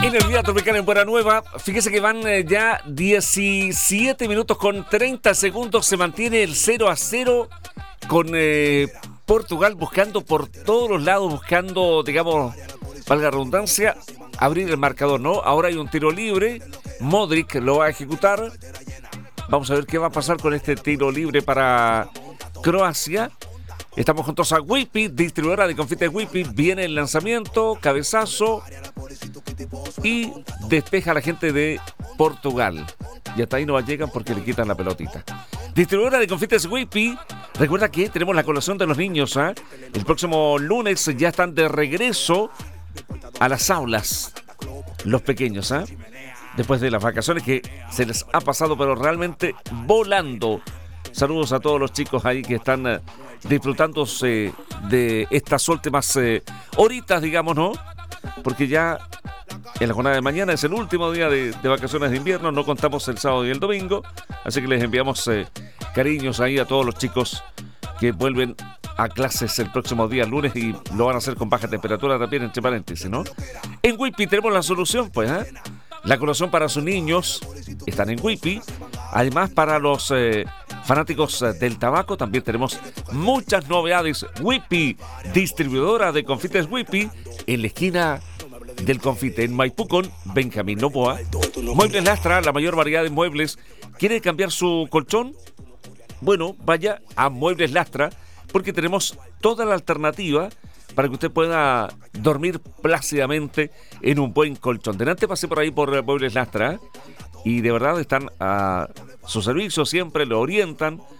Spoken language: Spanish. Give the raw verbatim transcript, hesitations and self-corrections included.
Energía tropical en Buena Nueva. Fíjese que van eh, ya diecisiete minutos con treinta segundos. Se mantiene el cero a cero con eh, Portugal buscando por todos los lados, buscando, digamos, valga la redundancia, abrir el marcador, ¿no? Ahora hay un tiro libre. Modric lo va a ejecutar. Vamos a ver qué va a pasar con este tiro libre para Croacia. Estamos juntos a Whippy, distribuidora de confites Whippy. Viene el lanzamiento, cabezazo y despeja a la gente de Portugal. Y hasta ahí no llegan porque le quitan la pelotita. Distribuidora de confites Whippy. Recuerda que tenemos la colación de los niños, ¿eh? El próximo lunes ya están de regreso a las aulas los pequeños, ¿eh? Después de las vacaciones que se les ha pasado pero realmente volando. Saludos a todos los chicos ahí que están eh, disfrutándose de estas últimas eh, horitas, digamos, ¿no? Porque ya en la jornada de mañana es el último día de, de vacaciones de invierno, no contamos el sábado y el domingo, así que les enviamos eh, cariños ahí a todos los chicos que vuelven a clases el próximo día lunes y lo van a hacer con baja temperatura también, entre paréntesis, ¿no? En Whippy tenemos la solución, pues, ¿eh? La colación para sus niños están en Whippy. Además, para los eh, fanáticos del tabaco también tenemos muchas novedades. Whippy, distribuidora de confites Whippy, en la esquina del confite en Maipú con Benjamín Novoa. Muebles Lastra, la mayor variedad de muebles. ¿Quiere cambiar su colchón? Bueno, vaya a Muebles Lastra porque tenemos toda la alternativa para que usted pueda dormir plácidamente en un buen colchón. Delante pasé por ahí por Muebles Lastra y de verdad están a su servicio, siempre lo orientan